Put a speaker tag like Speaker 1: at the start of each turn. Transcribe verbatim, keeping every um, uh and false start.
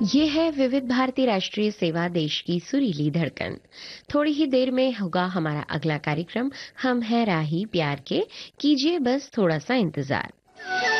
Speaker 1: ये है विविध भारती राष्ट्रीय सेवा, देश की सुरीली धड़कन। थोड़ी ही देर में होगा हमारा अगला कार्यक्रम, हम हैं राही प्यार के, कीजिए बस थोड़ा सा इंतजार।